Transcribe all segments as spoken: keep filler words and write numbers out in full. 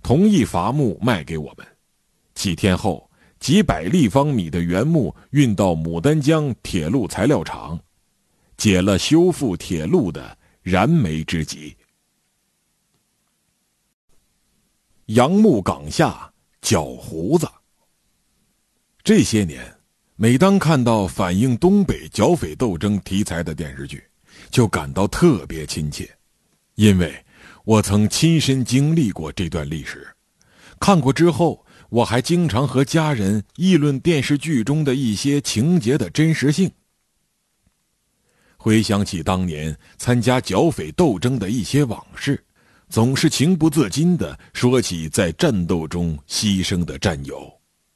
同意伐木卖给我们。几天后，几百立方米的原木运到牡丹江铁路材料厂，解了修复铁路的燃眉之急。杨木岗下绞胡子。这些年，每当看到反映东北剿匪斗争题材的电视剧，就感到特别亲切，因为我曾亲身经历过这段历史。看过之后，我还经常和家人议论电视剧中的一些情节的真实性。回想起当年参加剿匪斗争的一些往事，总是情不自禁地说起在战斗中牺牲的战友。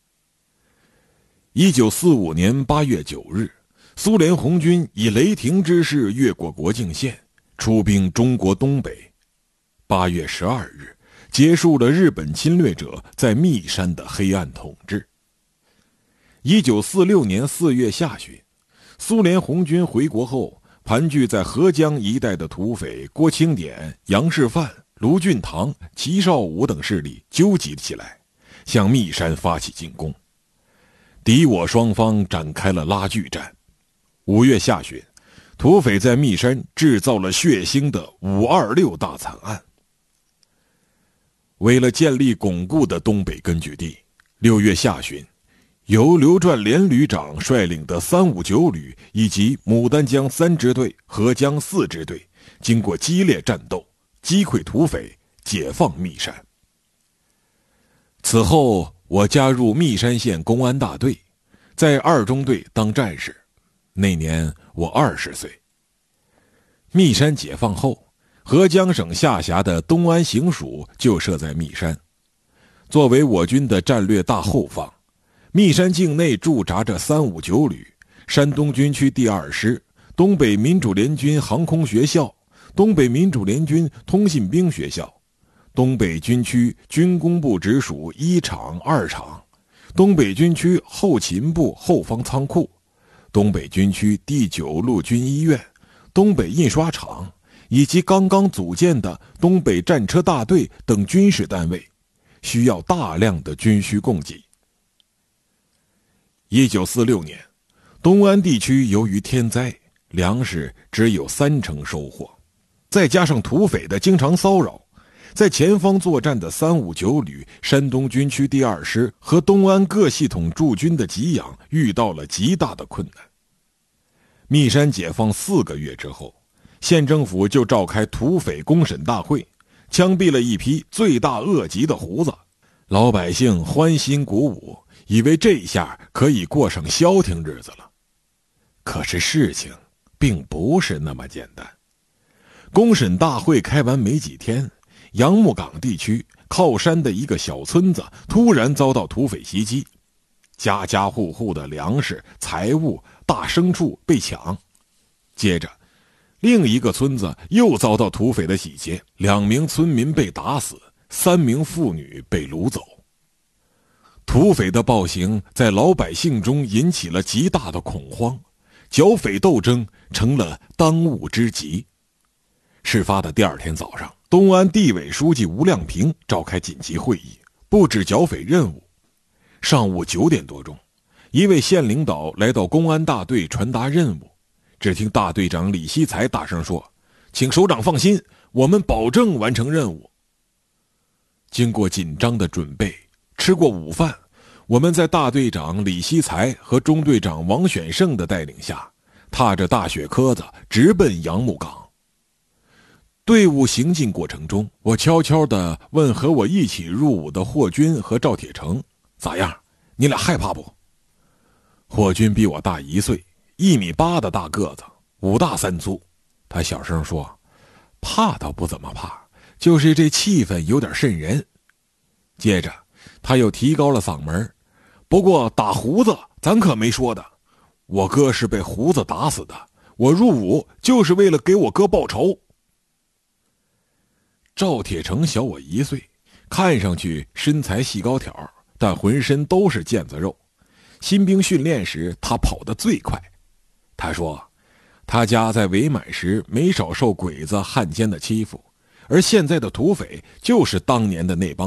一九四五年八月九日，苏联红军以雷霆之势越过国境线，出兵中国东北。八月十二日，结束了日本侵略者在密山的黑暗统治。一九四六年四月下旬，苏联红军回国后，盘踞在合江一带的土匪郭清典、杨世范、卢俊堂、齐绍武等势力纠集起来，向密山发起进攻。敌我双方展开了拉锯战。五月下旬，土匪在密山制造了血腥的五二六大惨案。为了建立巩固的东北根据地，六月下旬，由刘传连旅长率领的三五九旅以及牡丹江三支队、合江四支队，经过激烈战斗，击溃土匪，解放密山。此后，我加入密山县公安大队，在二中队当战士。那年我二十岁。密山解放后，合江省下辖的东安行署就设在密山。作为我军的战略大后方，密山境内驻扎着三五九旅、山东军区第二师、东北民主联军航空学校、东北民主联军通信兵学校、东北军区军工部直属一厂、二厂、东北军区后勤部后方仓库、东北军区第九路军医院、东北印刷厂以及刚刚组建的东北战车大队等军事单位，需要大量的军需供给。一九四六年，东安地区由于天灾，粮食只有三成收获，再加上土匪的经常骚扰，在前方作战的三五九旅、山东军区第二师和东安各系统驻军的给养遇到了极大的困难。密山解放四个月之后，县政府就召开土匪公审大会，枪毙了一批罪大恶极的胡子，老百姓欢欣鼓舞，以为这下可以过上消停日子了。可是事情并不是那么简单。公审大会开完没几天，杨木岗地区靠山的一个小村子突然遭到土匪袭击，家家户户的粮食、财物、大牲畜被抢。接着另一个村子又遭到土匪的洗劫，两名村民被打死，三名妇女被掳走。土匪的暴行在老百姓中引起了极大的恐慌，剿匪斗争成了当务之急。事发的第二天早上，东安地委书记吴亮平召开紧急会议，布置剿匪任务。上午九点多钟，一位县领导来到公安大队传达任务。只听大队长李希才大声说：“请首长放心，我们保证完成任务。”经过紧张的准备，吃过午饭，我们在大队长李希才和中队长王选胜的带领下，踏着大雪壳子直奔杨木岗。队伍行进过程中，我悄悄地问和我一起入伍的霍军和赵铁成：“咋样？你俩害怕不？”霍军比我大一岁，一米八的大个子，五大三粗。他小声说：“怕倒不怎么怕，就是这气氛有点瘆人。”接着他又提高了嗓门：“不过打胡子咱可没说的，我哥是被胡子打死的，我入伍就是为了给我哥报仇。”赵铁成小我一岁，看上去身材细高挑，但浑身都是腱子肉。新兵训练时他跑得最快。他说他家在伪满时没少受鬼子汉奸的欺负，而现在的土匪就是当年的那帮